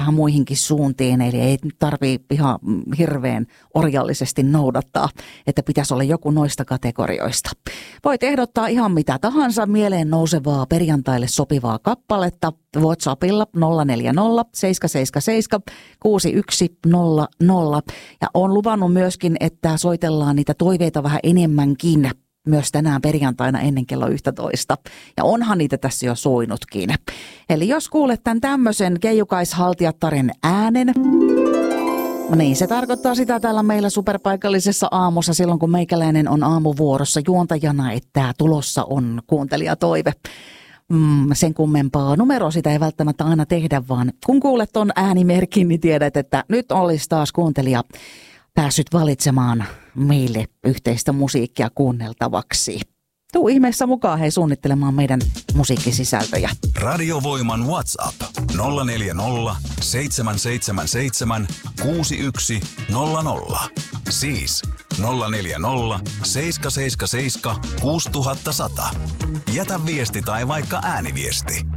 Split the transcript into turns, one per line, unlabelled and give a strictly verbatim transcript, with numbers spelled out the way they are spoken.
vähän muihinkin suuntiin, eli ei tarvitse ihan hirveän orjallisesti noudattaa, että pitäisi olla joku noista kategorioista. Voit ehdottaa ihan mitä tahansa mieleen nousevaa perjantaille sopivaa kappaletta WhatsAppilla nolla neljä nolla seitsemän seitsemän seitsemän kuusi yksi nolla nolla. Ja on luvannut myöskin, että soitellaan niitä toiveita vähän enemmänkin myös tänään perjantaina ennen kello yksitoista. Ja onhan niitä tässä jo soinutkin. Eli jos kuulet tämän tämmöisen keijukaishaltijattaren äänen, niin se tarkoittaa sitä täällä meillä superpaikallisessa aamussa silloin, kun meikäläinen on aamuvuorossa juontajana, että tulossa on kuuntelijatoive. Mm, sen kummempaa numero sitä ei välttämättä aina tehdä, vaan kun kuulet ton äänimerkin, niin tiedät, että nyt olisi taas kuuntelija päässyt valitsemaan meille yhteistä musiikkia kuunneltavaksi. Tuu ihmeessä mukaan hei suunnittelemaan meidän musiikkisisältöjä.
Radiovoiman WhatsApp nolla neljä nolla seitsemän seitsemän seitsemän kuusi yksi nolla nolla. Siis nolla neljä nolla seitsemän seitsemän seitsemän kuusi nolla nolla. Jätä viesti tai vaikka ääniviesti.